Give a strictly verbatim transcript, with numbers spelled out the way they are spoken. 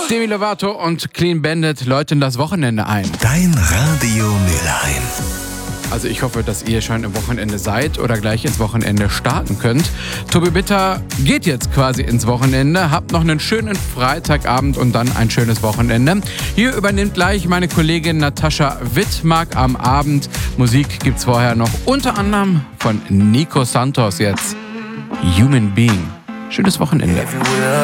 Demi Lovato und Clean Bandit läuten das Wochenende ein. Dein Radio Mülheim. Also ich hoffe, dass ihr schon im Wochenende seid oder gleich ins Wochenende starten könnt. Tobi Bitter geht jetzt quasi ins Wochenende. Habt noch einen schönen Freitagabend und dann ein schönes Wochenende. Hier übernimmt gleich meine Kollegin Natascha Wittmark am Abend. Musik gibt's vorher noch unter anderem von Nico Santos jetzt. Human Being. Schönes Wochenende.